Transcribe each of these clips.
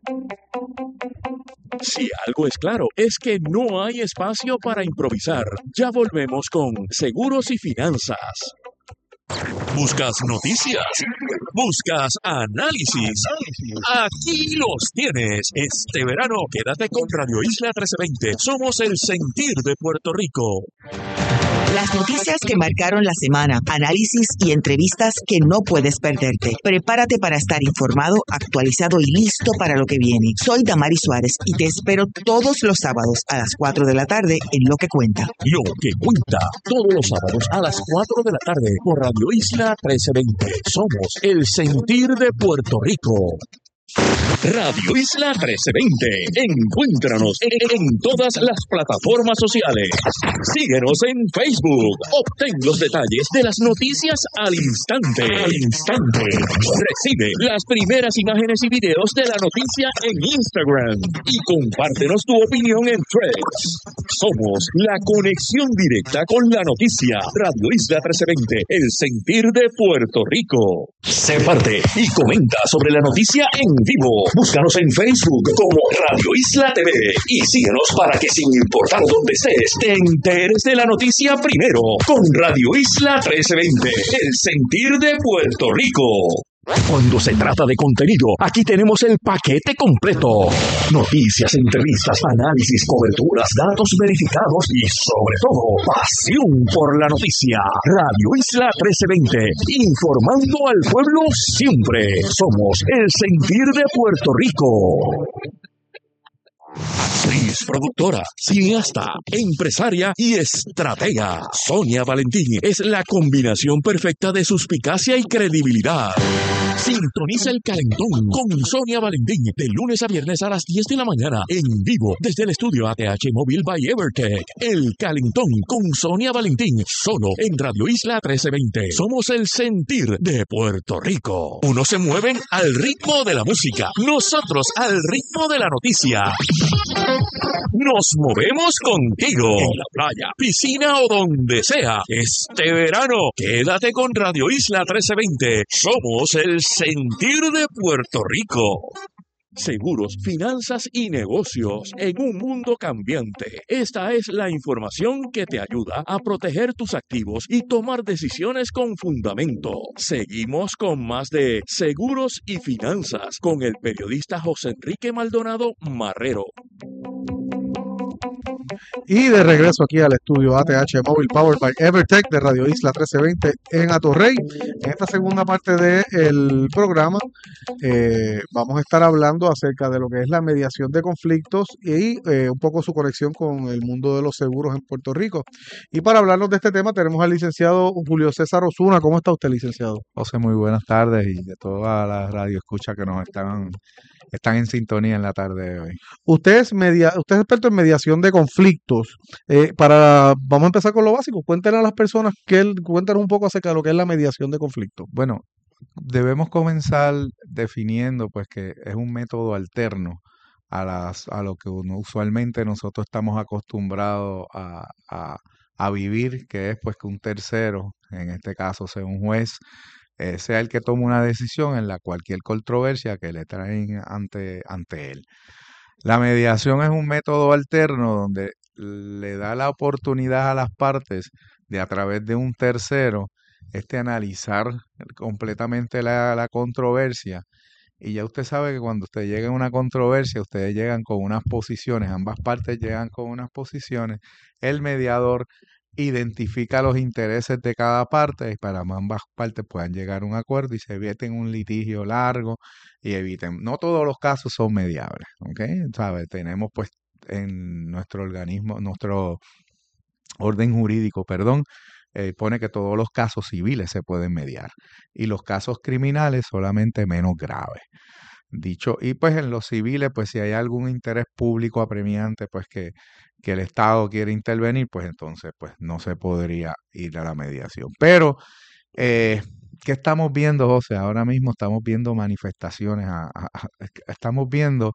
Si algo es claro, es que no hay espacio para improvisar. Ya volvemos con Seguros y Finanzas. ¿Buscas noticias? ¿Buscas análisis? Aquí los tienes. Este verano quédate con Radio Isla 1320. Somos el sentir de Puerto Rico. Las noticias que marcaron la semana, análisis y entrevistas que no puedes perderte. Prepárate para estar informado, actualizado y listo para lo que viene. Soy Damari Suárez y te espero todos los sábados a las 4 de la tarde en Lo que Cuenta. Lo que cuenta, todos los sábados a las 4 de la tarde por Radio Isla 1320. Somos el sentir de Puerto Rico. Radio Isla 1320. Encuéntranos en todas las plataformas sociales. Síguenos en Facebook. Obtén los detalles de las noticias al instante. Recibe las primeras imágenes y videos de la noticia en Instagram. Y compártenos tu opinión en Threads. Somos la conexión directa con la noticia. Radio Isla 1320. El sentir de Puerto Rico. Sé parte y comenta sobre la noticia en vivo. Búscanos en Facebook como Radio Isla TV y síguenos para que sin importar dónde estés, te enteres de la noticia primero con Radio Isla 1320, el sentir de Puerto Rico. Cuando se trata de contenido, aquí tenemos el paquete completo. Noticias, entrevistas, análisis, coberturas, datos verificados y, sobre todo, pasión por la noticia. Radio Isla 1320, informando al pueblo siempre. Somos el sentir de Puerto Rico. Actriz, productora, cineasta, empresaria y estratega. Sonia Valentín es la combinación perfecta de suspicacia y credibilidad. Sintoniza el Calentón con Sonia Valentín de lunes a viernes a las 10 de la mañana en vivo desde el estudio ATH Móvil by Evertech. El Calentón con Sonia Valentín solo en Radio Isla 1320. Somos el sentir de Puerto Rico. Unos se mueven al ritmo de la música, nosotros al ritmo de la noticia. Nos movemos contigo en la playa, piscina o donde sea. Este verano, quédate con Radio Isla 1320. Somos el sentir de Puerto Rico. Seguros, finanzas y negocios en un mundo cambiante. Esta es la información que te ayuda a proteger tus activos y tomar decisiones con fundamento. Seguimos con más de Seguros y Finanzas con el periodista José Enrique Maldonado Marrero. Y de regreso aquí al estudio ATH Móvil Powered by Evertech de Radio Isla 1320 en Atorrey. En esta segunda parte del programa vamos a estar hablando acerca de lo que es la mediación de conflictos y un poco su conexión con el mundo de los seguros en Puerto Rico. Y para hablarnos de este tema tenemos al licenciado Julio César Osuna. ¿Cómo está usted, licenciado? José, muy buenas tardes y de toda la radio escucha que nos están en sintonía en la tarde de hoy. Usted es experto en mediación de conflictos. Vamos a empezar con lo básico. Cuéntenle a las personas cuéntanos un poco acerca de lo que es la mediación de conflictos. Bueno, debemos comenzar definiendo pues que es un método alterno a lo que usualmente nosotros estamos acostumbrados a vivir, que es pues que un tercero, en este caso sea un juez, sea el que tome una decisión en la cualquier controversia que le traen ante él. La mediación es un método alterno donde le da la oportunidad a las partes de, a través de un tercero, analizar completamente la controversia. Y ya usted sabe que cuando usted llega a una controversia, ustedes llegan con unas posiciones, ambas partes llegan con unas posiciones. El mediador identifica los intereses de cada parte y para que ambas partes puedan llegar a un acuerdo y se eviten un litigio largo y eviten. No todos los casos son mediables, ¿ok? ¿Sabe? Tenemos pues en nuestro organismo, nuestro orden jurídico, pone que todos los casos civiles se pueden mediar y los casos criminales solamente menos graves. Y pues en los civiles, pues si hay algún interés público apremiante, pues que el Estado quiere intervenir, pues entonces pues no se podría ir a la mediación. Pero, ¿qué estamos viendo, José? Ahora mismo estamos viendo manifestaciones, estamos viendo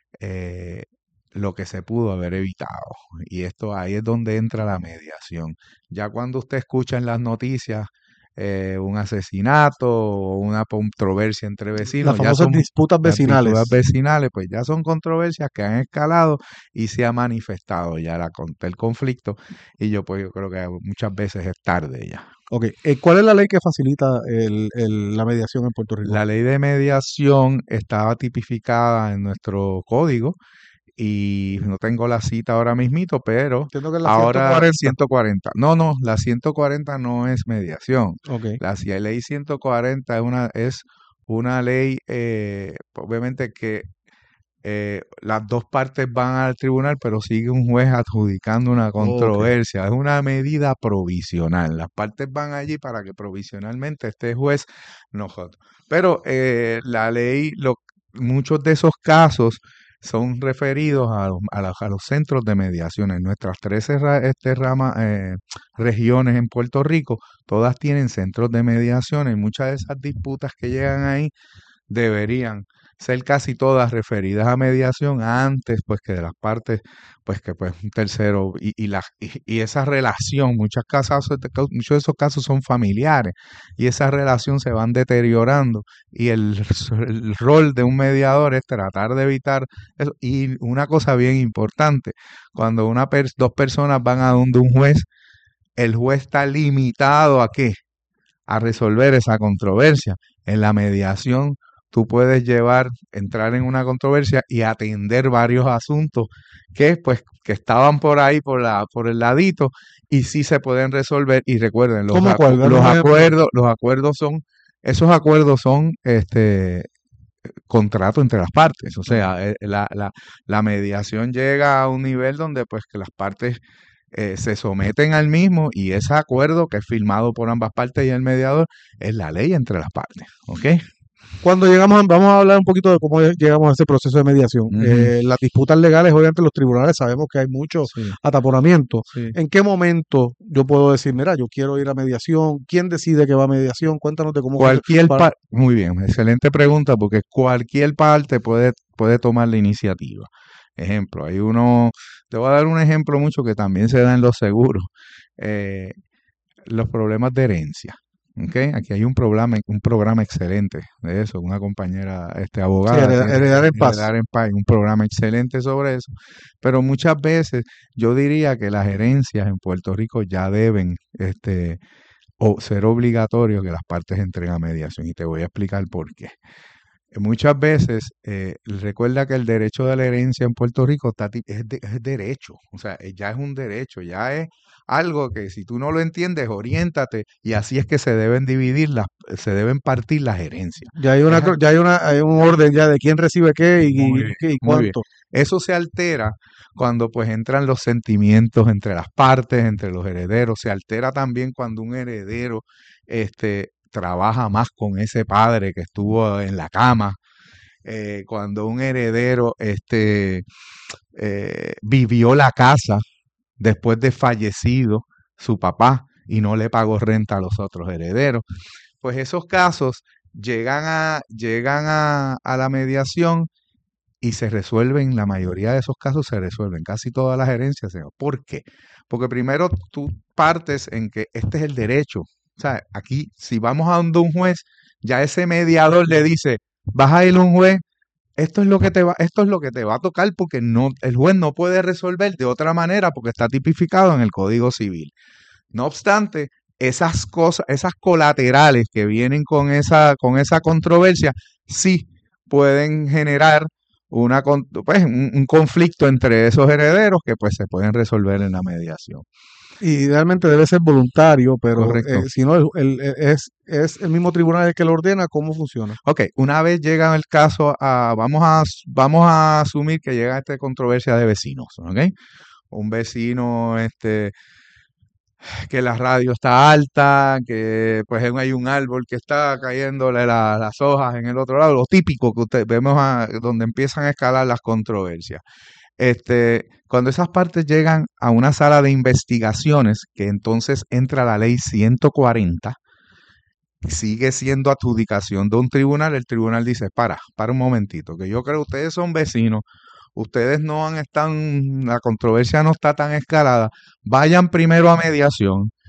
lo que se pudo haber evitado. Y ahí es donde entra la mediación. Ya cuando usted escucha en las noticias un asesinato o una controversia entre vecinos. Las famosas disputas vecinales. Las disputas vecinales, pues ya son controversias que han escalado y se ha manifestado ya el conflicto. Y yo creo que muchas veces es tarde ya. Ok, ¿cuál es la ley que facilita la mediación en Puerto Rico? La ley de mediación estaba tipificada en nuestro código y no tengo la cita ahora mismito, pero Entiendo que es la ahora 140. 140. No, la 140 no es mediación. Ok. La ley 140 es una ley, obviamente que las dos partes van al tribunal, pero sigue un juez adjudicando una controversia. Es una medida provisional. Las partes van allí para que provisionalmente este juez nosotros. Pero la ley, muchos de esos casos son referidos a los centros de mediación. En nuestras 13 regiones en Puerto Rico, todas tienen centros de mediación y muchas de esas disputas que llegan ahí deberían ser casi todas referidas a mediación antes pues que de las partes pues que pues un tercero y esa relación, muchos de esos casos son familiares y esa relación se van deteriorando y el rol de un mediador es tratar de evitar eso. Y una cosa bien importante, cuando dos personas van a donde un juez, el juez está limitado ¿a qué? A resolver esa controversia. En la mediación tú puedes entrar en una controversia y atender varios asuntos que estaban por ahí, por el ladito, y sí se pueden resolver. Y recuerden, esos acuerdos son contrato entre las partes. O sea, la mediación llega a un nivel donde pues que las partes se someten al mismo y ese acuerdo que es firmado por ambas partes y el mediador es la ley entre las partes. ¿Ok? Cuando vamos a hablar un poquito de cómo llegamos a ese proceso de mediación. Las disputas legales, obviamente los tribunales sabemos que hay mucho ataponamiento. Sí. ¿En qué momento yo puedo decir, mira, yo quiero ir a mediación? ¿Quién decide que va a mediación? Cuéntanos de cómo... Muy bien, excelente pregunta, porque cualquier parte puede tomar la iniciativa. Ejemplo, te voy a dar un ejemplo mucho que también se da en los seguros. Los problemas de herencia. Okay. Aquí hay un programa excelente de eso, una compañera abogada. Sí, Heredar en Paz. Heredar en Paz, un programa excelente sobre eso. Pero muchas veces yo diría que las herencias en Puerto Rico ya deben ser obligatorios que las partes entren a mediación. Y te voy a explicar por qué. Muchas veces, recuerda que el derecho de la herencia en Puerto Rico es derecho, o sea, ya es un derecho, ya es algo que si tú no lo entiendes, oriéntate y así es que se deben se deben partir las herencias. Ya hay hay un orden ya de quién recibe qué y cuánto. Eso se altera cuando pues entran los sentimientos entre las partes, entre los herederos, se altera también cuando un heredero trabaja más con ese padre que estuvo en la cama, cuando un heredero vivió la casa después de fallecido su papá y no le pagó renta a los otros herederos, pues esos casos llegan a la mediación y se resuelven, la mayoría de esos casos se resuelven, casi todas las herencias. ¿Por qué? Porque primero tú partes en que este es el derecho. O sea, aquí, si vamos a donde un juez, ya ese mediador le dice, vas a ir a un juez, esto es lo que te va a tocar porque el juez no puede resolver de otra manera porque está tipificado en el Código Civil. No obstante, esas cosas, esas colaterales que vienen con esa controversia, sí pueden generar un conflicto entre esos herederos que pues se pueden resolver en la mediación. Y idealmente debe ser voluntario, pero si no, es el mismo tribunal el que lo ordena. ¿Cómo funciona? Ok, una vez llega el caso vamos a asumir que llega esta controversia de vecinos, ¿ok? Un vecino, que la radio está alta, que pues hay un árbol que está cayéndole las hojas en el otro lado, lo típico que vemos donde empiezan a escalar las controversias. Cuando esas partes llegan a una sala de investigaciones, que entonces entra la ley 140, sigue siendo adjudicación de un tribunal, el tribunal dice, para un momentito, que yo creo que ustedes son vecinos, ustedes la controversia no está tan escalada, vayan primero a mediación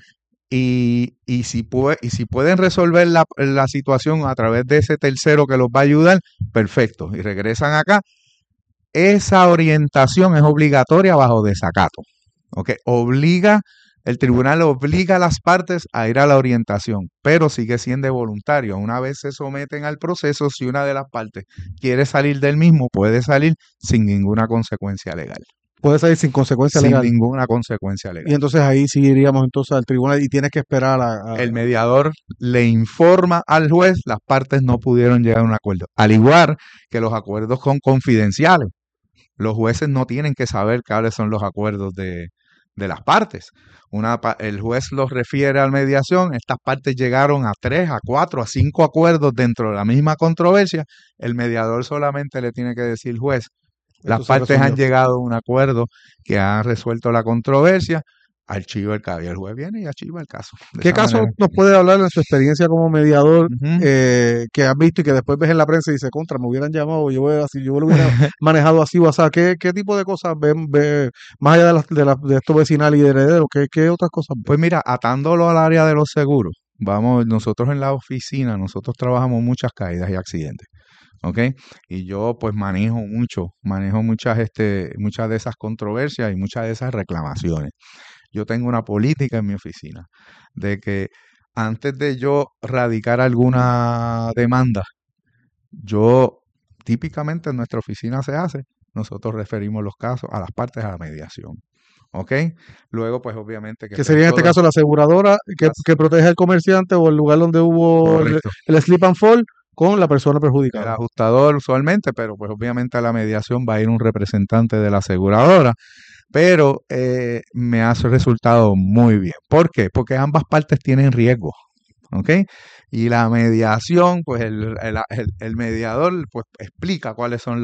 y si pueden resolver la situación a través de ese tercero que los va a ayudar, perfecto, y regresan acá. Esa orientación es obligatoria bajo desacato. ¿Okay? El tribunal obliga a las partes a ir a la orientación, pero sigue siendo voluntario. Una vez se someten al proceso, si una de las partes quiere salir del mismo, puede salir sin ninguna consecuencia legal. Puede salir sin consecuencia legal. Sin ninguna consecuencia legal. Y entonces ahí sí iríamos entonces al tribunal y tienes que esperar El mediador le informa al juez, las partes no pudieron llegar a un acuerdo. Al igual que los acuerdos son confidenciales. Los jueces no tienen que saber cuáles son los acuerdos de las partes. El juez los refiere a la mediación, estas partes llegaron a 3, a 4, a 5 acuerdos dentro de la misma controversia. El mediador solamente le tiene que decir, juez, las partes han llegado a un acuerdo que han resuelto la controversia, archiva el caso. Y el juez viene y archiva el caso. ¿Qué caso nos puede hablar de su experiencia como mediador que has visto y que después ves en la prensa y dice, contra, me hubieran llamado, yo lo hubiera manejado así o así? ¿Qué tipo de cosas ven más allá de esto vecinal y de heredero? ¿Qué otras cosas ven? Pues mira, atándolo al área de los seguros, nosotros en la oficina, nosotros trabajamos muchas caídas y accidentes. ¿Ok? Y yo pues manejo muchas de esas controversias y muchas de esas reclamaciones. Yo tengo una política en mi oficina de que antes de yo radicar alguna demanda, típicamente en nuestra oficina nosotros referimos los casos a las partes a la mediación. ¿Ok? Luego, pues obviamente... Que sería en este caso la aseguradora que protege al comerciante o el lugar donde hubo el slip and fall con la persona perjudicada. El ajustador usualmente, pero pues obviamente a la mediación va a ir un representante de la aseguradora, pero me ha resultado muy bien. ¿Por qué? Porque ambas partes tienen riesgo, ¿ok? Y la mediación, pues el mediador pues explica cuáles son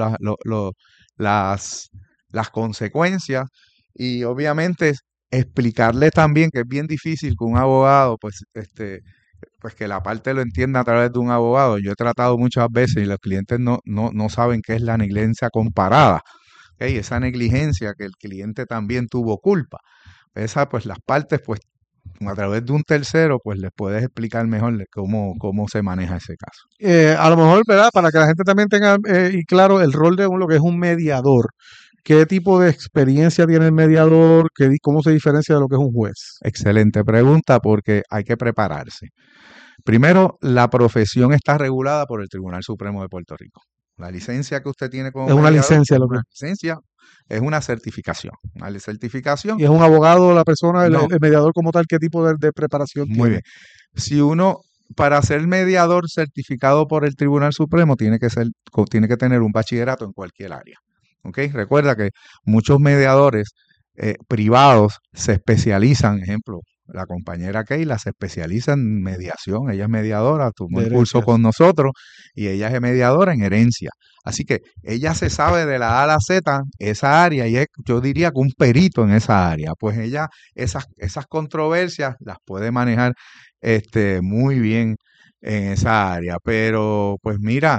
las consecuencias y obviamente explicarle también que es bien difícil que un abogado pues que la parte lo entienda a través de un abogado. Yo he tratado muchas veces y los clientes no saben qué es la negligencia comparada. ¿Okay? Esa negligencia que el cliente también tuvo culpa. Esa, pues las partes, pues a través de un tercero, pues les puedes explicar mejor cómo se maneja ese caso. A lo mejor, ¿verdad? Para que la gente también tenga y claro el rol de lo que es un mediador. ¿Qué tipo de experiencia tiene el mediador? ¿Cómo se diferencia de lo que es un juez? Excelente pregunta, porque hay que prepararse. Primero, la profesión está regulada por el Tribunal Supremo de Puerto Rico. La licencia que usted tiene como mediador, licencia es una certificación. Una certificación. ¿Y es un abogado la persona, el mediador como tal? ¿Qué tipo de preparación tiene? Muy bien. Si uno, para ser mediador certificado por el Tribunal Supremo, tiene que tener un bachillerato en cualquier área. ¿Okay? Recuerda que muchos mediadores privados se especializan, ejemplo, la compañera Keila se especializa en mediación, ella es mediadora, tomó el curso con nosotros y ella es mediadora en herencia. Así que ella se sabe de la A a la Z esa área y yo diría que un perito en esa área. Pues ella esas controversias las puede manejar muy bien en esa área. Pero pues mira,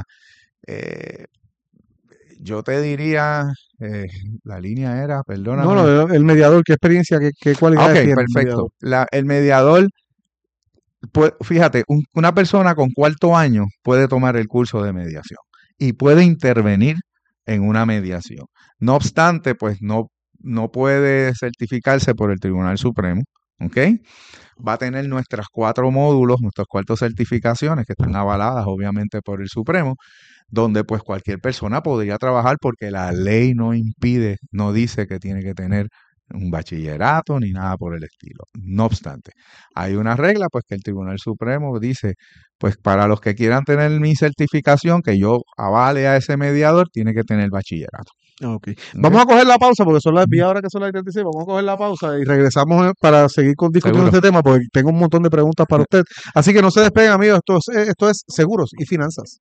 yo te diría, la línea era, perdóname. No, el mediador, ¿qué experiencia, qué cualidades tiene? Perfecto. El mediador, pues, fíjate, una persona con cuarto año puede tomar el curso de mediación y puede intervenir en una mediación. No obstante, pues no puede certificarse por el Tribunal Supremo, ¿ok? Va a tener nuestros 4 módulos, nuestras 4 certificaciones que están avaladas obviamente por el Supremo, donde pues cualquier persona podría trabajar porque la ley no dice que tiene que tener un bachillerato ni nada por el estilo. No obstante, hay una regla pues que el Tribunal Supremo dice, pues para los que quieran tener mi certificación, que yo avale a ese mediador, tiene que tener bachillerato. Okay. Vamos a coger la pausa porque ahora que son las 36, vamos a coger la pausa y regresamos para seguir discutiendo este tema porque tengo un montón de preguntas para usted. Así que no se despeguen, amigos, esto es Seguros y Finanzas.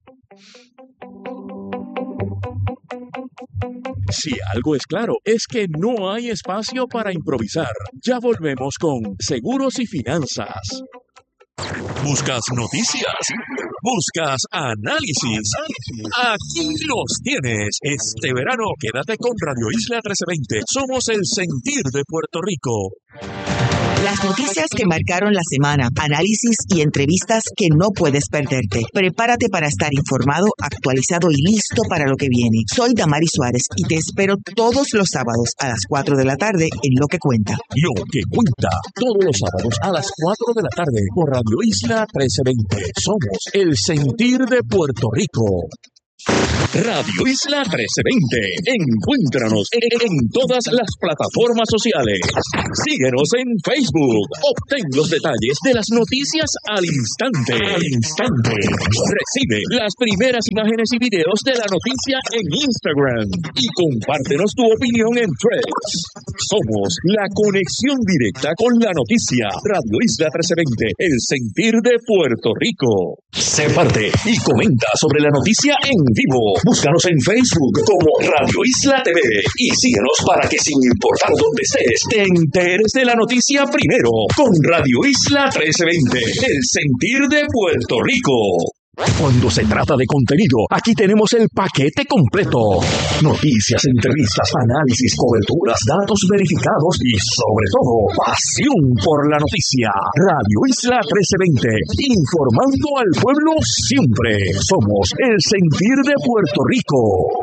Si algo es claro, es que no hay espacio para improvisar. Ya volvemos con Seguros y Finanzas. ¿Buscas noticias? ¿Buscas análisis? Aquí los tienes. Este verano quédate con Radio Isla 1320. Somos el sentir de Puerto Rico. Las noticias que marcaron la semana, análisis y entrevistas que no puedes perderte. Prepárate para estar informado, actualizado y listo para lo que viene. Soy Damari Suárez y te espero todos los sábados a las 4 de la tarde en Lo que Cuenta. Lo que cuenta, todos los sábados a las 4 de la tarde por Radio Isla 1320. Somos el sentir de Puerto Rico. Radio Isla 1320. Encuéntranos en todas las plataformas sociales. Síguenos en Facebook. Obtén los detalles de las noticias al instante. Recibe las primeras imágenes y videos de la noticia en Instagram. Y compártenos tu opinión en Threads. Somos la conexión directa con la noticia. Radio Isla 1320. El sentir de Puerto Rico. Sé parte y comenta sobre la noticia en vivo. Búscanos en Facebook como Radio Isla TV y síguenos para que sin importar dónde estés, te enteres de la noticia primero con Radio Isla 1320, el sentir de Puerto Rico. Cuando se trata de contenido, aquí tenemos el paquete completo. Noticias, entrevistas, análisis, coberturas, datos verificados y, sobre todo, pasión por la noticia. Radio Isla 1320, informando al pueblo siempre. Somos el sentir de Puerto Rico.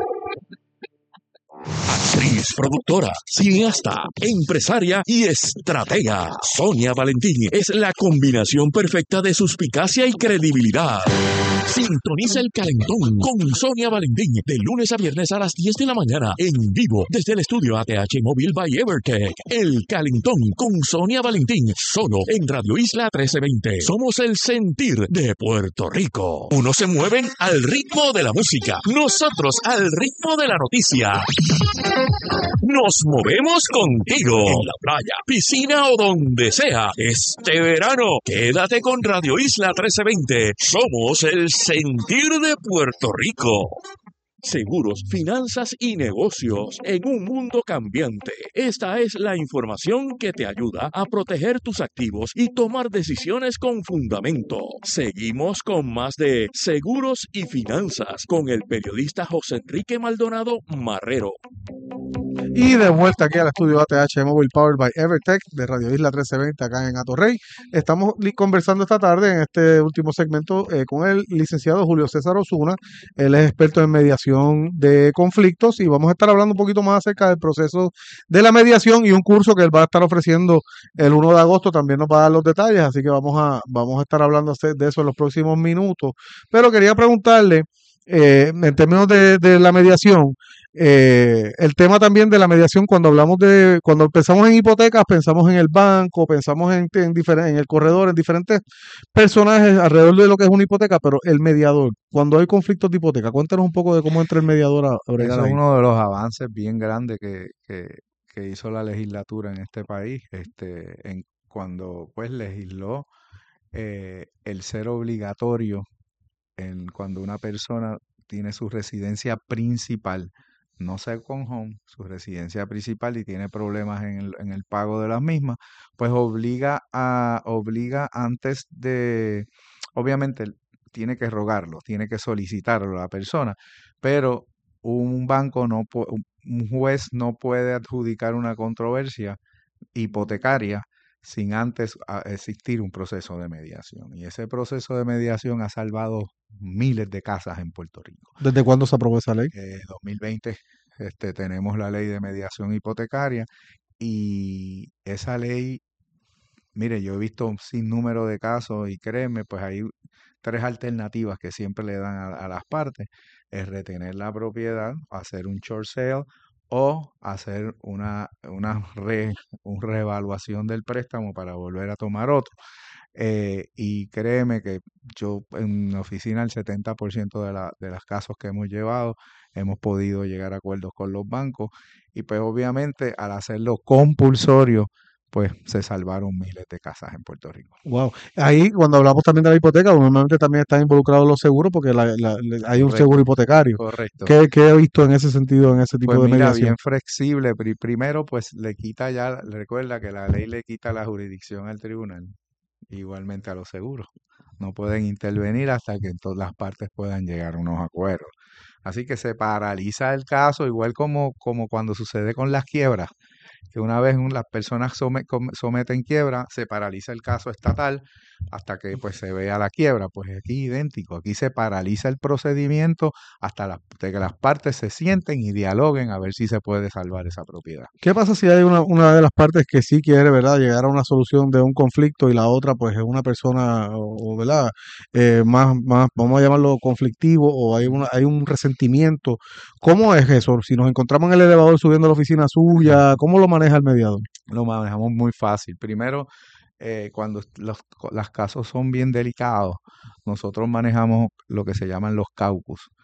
Actriz, productora, cineasta, empresaria y estratega. Sonia Valentín es la combinación perfecta de suspicacia y credibilidad. Sintoniza El Calentón con Sonia Valentín de lunes a viernes a las 10 de la mañana en vivo desde el estudio ATH Móvil by Evertech. El Calentón con Sonia Valentín solo en Radio Isla 1320. Somos el sentir de Puerto Rico. Unos se mueven al ritmo de la música, nosotros al ritmo de la noticia. Nos movemos contigo en la playa, piscina o donde sea. Este verano, quédate con Radio Isla 1320. Somos el sentir de Puerto Rico. Seguros, finanzas y negocios en un mundo cambiante. Esta es la información que te ayuda a proteger tus activos y tomar decisiones con fundamento. Seguimos con más de Seguros y Finanzas con el periodista José Enrique Maldonado Marrero. Y de vuelta aquí al estudio ATH Mobile Powered by Evertech de Radio Isla 1320 acá en Atorrey. Estamos conversando esta tarde en este último segmento con el licenciado Julio César Osuna. Él es experto en mediación de conflictos y vamos a estar hablando un poquito más acerca del proceso de la mediación y un curso que él va a estar ofreciendo el 1 de agosto. También nos va a dar los detalles, así que vamos a estar hablando de eso en los próximos minutos. Pero quería preguntarle, en términos de la mediación, el tema también de la mediación, cuando pensamos en hipotecas, pensamos en el banco, pensamos en el corredor, en diferentes personajes alrededor de lo que es una hipoteca, pero el mediador, cuando hay conflictos de hipoteca, cuéntanos un poco de cómo entra el mediador a bregar Ese es ahí. uno de los avances bien grandes que hizo la legislatura en este país, cuando pues legisló el ser obligatorio cuando una persona tiene su residencia principal, no second home, su residencia principal y tiene problemas en el pago de las mismas, pues obliga antes de, obviamente tiene que rogarlo, tiene que solicitarlo a la persona, pero un juez no puede adjudicar una controversia hipotecaria sin antes existir un proceso de mediación. Y ese proceso de mediación ha salvado miles de casas en Puerto Rico. ¿Desde cuándo se aprobó esa ley? 2020 tenemos la ley de mediación hipotecaria y esa ley, mire, yo he visto un sinnúmero de casos y créeme, pues hay 3 alternativas que siempre le dan a las partes: es retener la propiedad, hacer un short sale o hacer una reevaluación del préstamo para volver a tomar otro. Y créeme que yo en mi oficina el 70% de los casos que hemos llevado hemos podido llegar a acuerdos con los bancos y pues obviamente al hacerlo compulsorio pues se salvaron miles de casas en Puerto Rico. Wow. Ahí, cuando hablamos también de la hipoteca, normalmente también están involucrados los seguros porque hay un seguro hipotecario. Correcto. ¿Qué he visto en ese sentido, en ese tipo de mediación? Bien flexible. Primero, pues le quita recuerda que la ley le quita la jurisdicción al tribunal, igualmente a los seguros. No pueden intervenir hasta que todas las partes puedan llegar a unos acuerdos. Así que se paraliza el caso, igual como cuando sucede con las quiebras, que una vez las personas someten quiebra, se paraliza el caso estatal hasta que pues se vea la quiebra. Pues aquí idéntico, aquí se paraliza el procedimiento hasta de que las partes se sienten y dialoguen a ver si se puede salvar esa propiedad. ¿Qué pasa si hay una de las partes que sí quiere, ¿verdad?, llegar a una solución de un conflicto y la otra, pues, es una persona, ¿verdad?, más, vamos a llamarlo conflictivo, o hay un resentimiento? ¿Cómo es eso? Si nos encontramos en el elevador subiendo a la oficina suya, ¿cómo lo maneja el mediador? Lo manejamos muy fácil. Primero, cuando los casos son bien delicados, nosotros manejamos lo que se llaman los caucus.